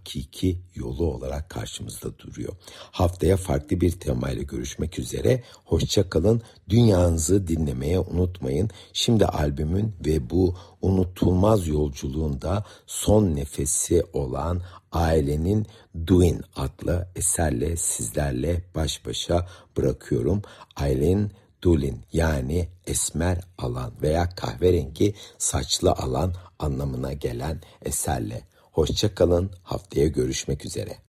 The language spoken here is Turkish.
hakiki yolu olarak karşımızda duruyor. Haftaya farklı bir temayla görüşmek üzere. Hoşça kalın. Dünyanızı dinlemeye unutmayın. Şimdi albümün ve bu unutulmaz yolculuğunda son nefesi olan Ailenin Doing adlı eserle sizlerle baş başa bırakıyorum. Ailenin Dulin yani esmer alan veya kahverengi saçlı alan anlamına gelen eserle. Hoşça kalın, haftaya görüşmek üzere.